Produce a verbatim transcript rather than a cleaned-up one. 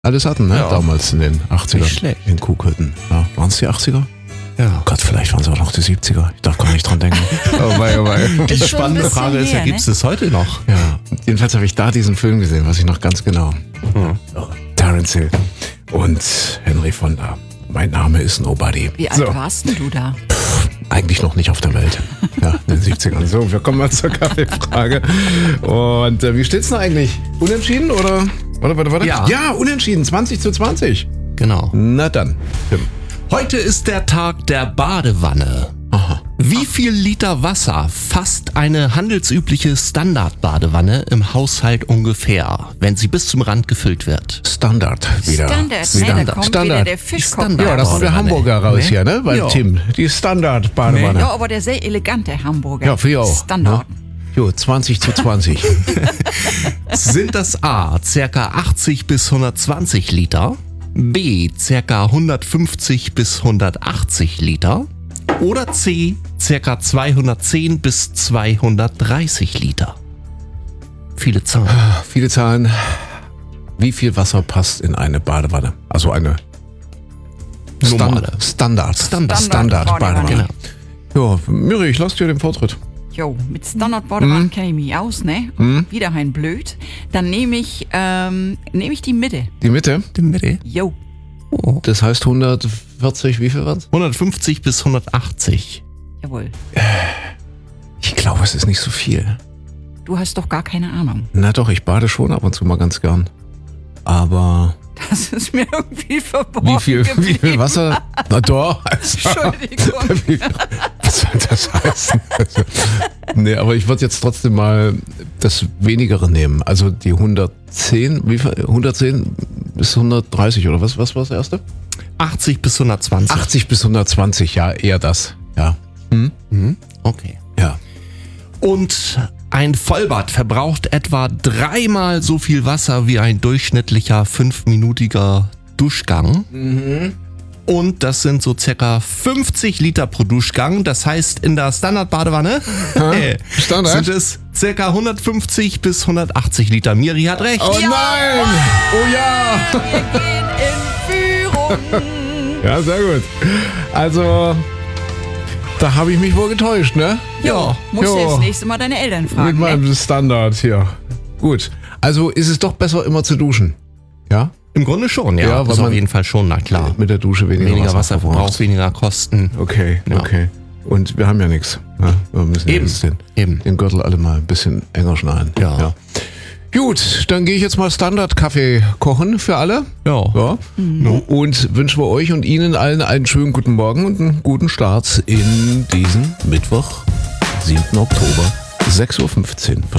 alles hatten, ne? Ja. Damals in den achtzigern. Nicht schlecht. In Kuhkötten. Ja, waren es die achtziger? Ja. Oh Gott, vielleicht waren es auch noch die siebziger. Ich darf gar nicht dran denken. Oh wei, oh wei. Die Ist schon spannende ein bisschen Frage ist ja, her, gibt es ne? das heute noch? Ja, jedenfalls habe ich da diesen Film gesehen, weiß ich noch ganz genau. Hm. Oh, Terence Hill und Henry Fonda. Mein Name ist Nobody. Wie alt So, warst denn du da? eigentlich noch nicht auf der Welt. Ja, in den siebzigern. So, wir kommen mal zur Kaffeefrage. Und äh, wie steht's denn eigentlich? Unentschieden oder? Warte, warte, warte. Ja. Ja, unentschieden. zwanzig zu zwanzig. Genau. Na dann. Tim. Heute ist der Tag der Badewanne. Aha. Wie viel Liter Wasser fasst eine handelsübliche Standardbadewanne im Haushalt ungefähr, wenn sie bis zum Rand gefüllt wird? Standard wieder. Standard, wieder. ne? Da kommt Standard. wieder der Fischkopf. Standard. Ja, das ist der Badewanne. Hamburger raus Ne? hier, ne? Bei Ja. Tim. Die Standard-Badewanne. Ja, aber der sehr elegante Hamburger. Ja, für ich auch. Standard. Ne? Jo, zwanzig zu zwanzig. Sind das A, ca. achtzig bis hundertzwanzig Liter, B, ca. hundertfünfzig bis hundertachtzig Liter oder C, ca. zweihundertzehn bis zweihundertdreißig Liter? Viele Zahlen. Viele Zahlen. Wie viel Wasser passt in eine Badewanne? Also eine Normale. Standard. Standard. Standard-Badewanne. Genau. Ja, Miri, ich lasse dir den Vortritt. Jo, mit Standardbadewanne Mhm. kenne ich mich aus, ne? Wieder ein blöd. Dann nehme ich, ähm, nehme ich die Mitte. Die Mitte, Die Mitte. Jo. das heißt hundertvierzig, wie viel war's? hundertfünfzig bis hundertachtzig. Jawohl. Ich glaube, es ist nicht so viel. Du hast doch gar keine Ahnung. Na doch, ich bade schon ab und zu mal ganz gern. Aber Das ist mir irgendwie verborgen wie viel, wie geblieben. viel Wasser? Na doch. Also, Entschuldigung. wie, was soll das heißen? Also, nee, aber ich würde jetzt trotzdem mal das Wenigere nehmen. Also die hundertzehn, wie viel? hundertzehn bis hundertdreißig oder was? Was war das erste? achtzig bis hundertzwanzig. achtzig bis hundertzwanzig, ja, eher das. Ja. Mhm. Okay. Ja. Und ein Vollbad verbraucht etwa dreimal so viel Wasser wie ein durchschnittlicher fünfminütiger Duschgang. Und das sind so circa fünfzig Liter pro Duschgang. Das heißt, in der Standardbadewanne äh, Standard? sind es circa hundertfünfzig bis hundertachtzig Liter. Miri hat recht. Oh nein! Oh ja! Wir gehen in Führung. Ja, sehr gut. Also, da habe ich mich wohl getäuscht, ne? Ja. Musst du Jo. jetzt nächste Mal deine Eltern Mit fragen, ne? meinem Standard hier. Gut. Also ist es doch besser, immer zu duschen. Ja? Im Grunde schon, ja. Ja, ja weil ist auf man- jeden Fall schon, na klar. Mit der Dusche weniger, Weniger Wasser Wasserverbrauch, weniger Kosten. Okay, Ja. okay. Und wir haben ja nichts. Ja, wir müssen ja Eben. jetzt den, Eben. den Gürtel alle mal ein bisschen enger schneiden. Ja. Gut, dann gehe ich jetzt mal Standard-Kaffee kochen für alle. Ja. Ja. Und wünschen wir euch und Ihnen allen einen schönen guten Morgen und einen guten Start in diesen Mittwoch, siebten Oktober, sechs Uhr fünfzehn von